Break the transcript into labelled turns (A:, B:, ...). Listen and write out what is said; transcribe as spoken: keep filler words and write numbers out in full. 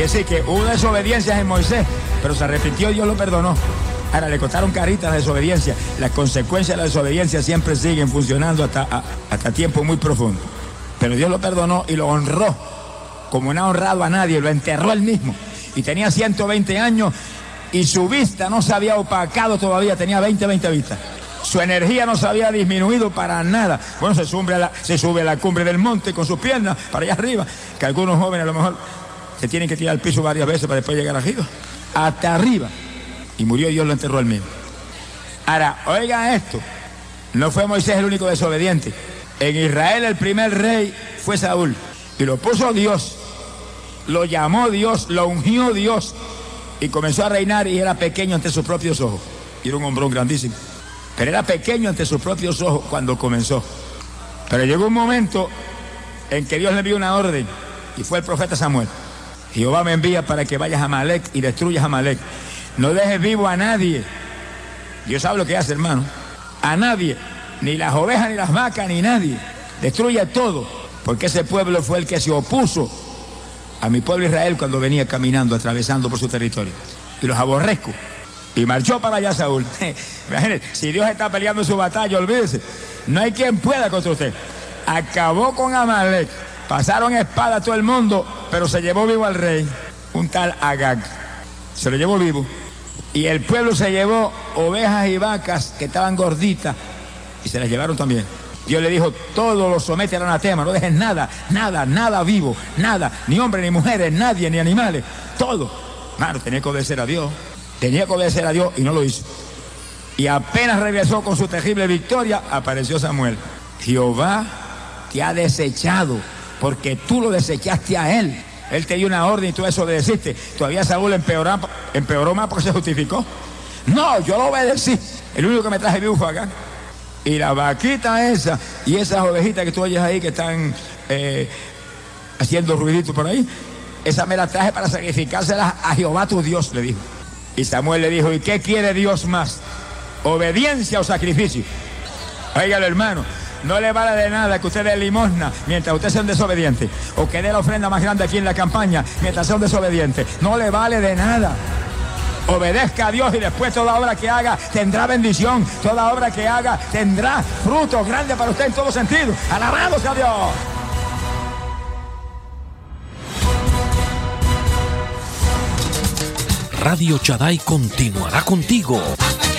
A: Que sí, que hubo desobediencias en Moisés, pero se arrepintió y Dios lo perdonó. Ahora le costaron caritas la desobediencia. Las consecuencias de la desobediencia siempre siguen funcionando hasta, a, hasta tiempo muy profundo. Pero Dios lo perdonó y lo honró, como no ha honrado a nadie, lo enterró él mismo. Y tenía ciento veinte años y su vista no se había opacado todavía, tenía veinte, veinte vistas. Su energía no se había disminuido para nada. Bueno, se sube, a la, se sube a la cumbre del monte con sus piernas para allá arriba, que algunos jóvenes a lo mejor se tienen que tirar al piso varias veces para después llegar arriba. Hasta arriba. Y murió y Dios lo enterró él mismo. Ahora, oigan esto. No fue Moisés el único desobediente. En Israel el primer rey fue Saúl. Y lo puso Dios. Lo llamó Dios, lo ungió Dios. Y comenzó a reinar y era pequeño ante sus propios ojos. Y era un hombrón grandísimo. Pero era pequeño ante sus propios ojos cuando comenzó. Pero llegó un momento en que Dios le envió una orden. Y fue el profeta Samuel. Jehová me envía para que vayas a Amalek y destruyas a Amalek. No dejes vivo a nadie. Dios sabe lo que hace, hermano. A nadie. Ni las ovejas, ni las vacas, ni nadie. Destruye todo. Porque ese pueblo fue el que se opuso a mi pueblo Israel cuando venía caminando, atravesando por su territorio. Y los aborrezco. Y marchó para allá Saúl. Imagínense, si Dios está peleando su batalla, olvídese. No hay quien pueda contra usted. Acabó con Amalek. Pasaron espada a todo el mundo, pero se llevó vivo al rey, un tal Agag. Se lo llevó vivo. Y el pueblo se llevó ovejas y vacas que estaban gorditas y se las llevaron también. Dios le dijo, todo lo somete al anatema, no dejes nada, nada, nada vivo, nada, ni hombres, ni mujeres, nadie, ni animales, todo. Claro, tenía que obedecer a Dios, tenía que obedecer a Dios y no lo hizo. Y apenas regresó con su terrible victoria, apareció Samuel. Jehová te ha desechado porque tú lo desechaste a él. Él te dio una orden y tú desobedeciste. Todavía Saúl empeoró, empeoró más porque se justificó. No, yo lo obedecí. El único que me traje vivo fue acá. Y la vaquita esa y esas ovejitas que tú oyes ahí que están eh, haciendo ruidito por ahí, esa me la traje para sacrificárselas a Jehová tu Dios, le dijo. Y Samuel le dijo, ¿y qué quiere Dios más? ¿Obediencia o sacrificio? Óigalo, hermano. No le vale de nada que usted dé limosna mientras usted sea un desobediente, o que dé la ofrenda más grande aquí en la campaña mientras sea un desobediente. No le vale de nada. Obedezca a Dios y después toda obra que haga tendrá bendición. Toda obra que haga tendrá frutos grandes para usted en todo sentido. Alabado sea Dios.
B: Radio Shaddai continuará contigo